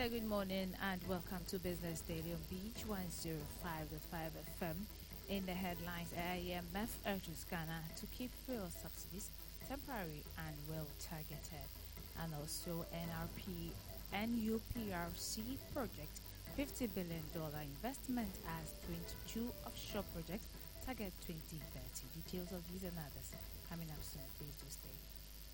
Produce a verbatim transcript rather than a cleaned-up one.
there, good morning, and welcome to Business Daily on Beach one oh five point five F M. In the headlines, I M F urges Ghana to keep fuel subsidies temporary and well targeted. And also, N R P N U P R C project fifty billion dollars investment as twenty-two offshore projects target twenty thirty. Details of these and others coming up soon. Please do stay.